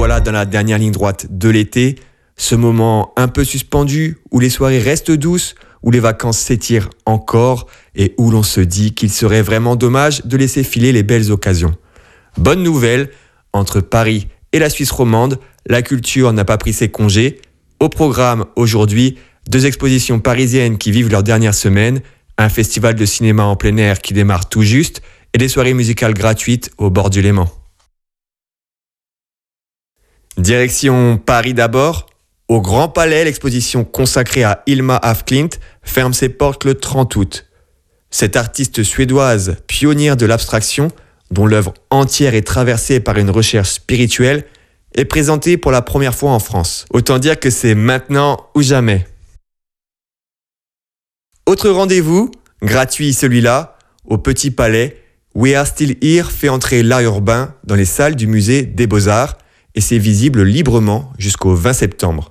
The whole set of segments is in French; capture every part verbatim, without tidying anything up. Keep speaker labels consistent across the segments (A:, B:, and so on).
A: voilà dans la dernière ligne droite de l'été, ce moment un peu suspendu où les soirées restent douces, où les vacances s'étirent encore et où l'on se dit qu'il serait vraiment dommage de laisser filer les belles occasions. Bonne nouvelle, entre Paris et la Suisse romande, la culture n'a pas pris ses congés. Au programme aujourd'hui, deux expositions parisiennes qui vivent leur dernière semaine, un festival de cinéma en plein air qui démarre tout juste et des soirées musicales gratuites au bord du Léman. Direction Paris d'abord. Au Grand Palais, l'exposition consacrée à Hilma af Klint ferme ses portes le trente août. Cette artiste suédoise, pionnière de l'abstraction, dont l'œuvre entière est traversée par une recherche spirituelle, est présentée pour la première fois en France. Autant dire que c'est maintenant ou jamais. Autre rendez-vous, gratuit celui-là, au Petit Palais, We Are Still Here fait entrer l'art urbain dans les salles du musée des Beaux-Arts et c'est visible librement jusqu'au vingt septembre.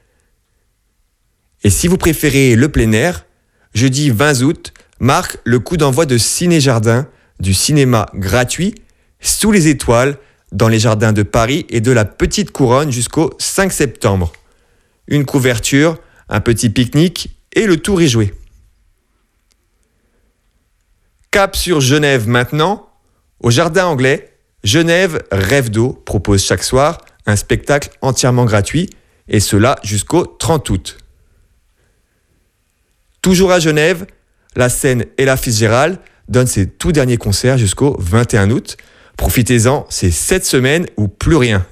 A: Et si vous préférez le plein air, jeudi vingt août marque le coup d'envoi de Ciné Jardin, du cinéma gratuit, sous les étoiles, dans les jardins de Paris et de la Petite Couronne jusqu'au cinq septembre. Une couverture, un petit pique-nique et le tour est joué. Cap sur Genève maintenant. Au Jardin Anglais, Genève Rêve d'eau propose chaque soir un spectacle entièrement gratuit et cela jusqu'au trente août. Toujours à Genève, la scène Ella Fitzgerald donne ses tout derniers concerts jusqu'au vingt et un août. Profitez-en, c'est sept semaines ou plus rien.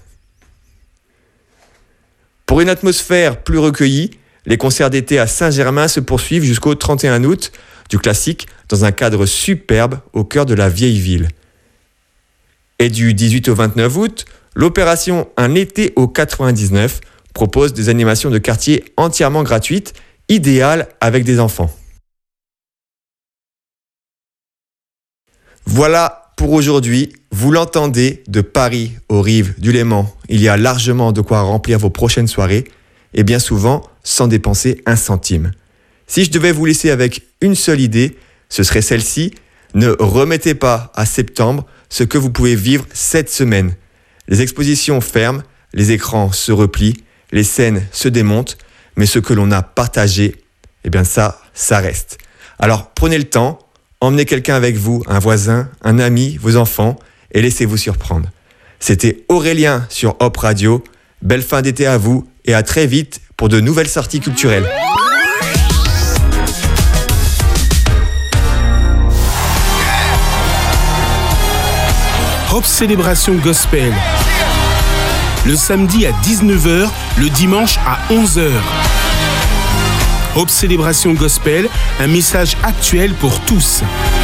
A: Pour une atmosphère plus recueillie, les concerts d'été à Saint-Germain se poursuivent jusqu'au trente et un août, du classique dans un cadre superbe au cœur de la vieille ville. Et du dix-huit au vingt-neuf août, l'opération Un été au quatre-vingt-dix-neuf propose des animations de quartier entièrement gratuites, idéales avec des enfants. Voilà pour aujourd'hui, vous l'entendez, de Paris aux rives du Léman. Il y a largement de quoi remplir vos prochaines soirées, et bien souvent sans dépenser un centime. Si je devais vous laisser avec une seule idée, ce serait celle-ci. Ne remettez pas à septembre ce que vous pouvez vivre cette semaine. Les expositions ferment, les écrans se replient, les scènes se démontent, mais ce que l'on a partagé, eh bien ça, ça reste. Alors prenez le temps, emmenez quelqu'un avec vous, un voisin, un ami, vos enfants, et laissez-vous surprendre. C'était Aurélien sur Hop Radio. Belle fin d'été à vous et à très vite pour de nouvelles sorties culturelles.
B: Hop Célébration Gospel. Le samedi à dix-neuf heures, le dimanche à onze heures. Hop Célébration Gospel, un message actuel pour tous.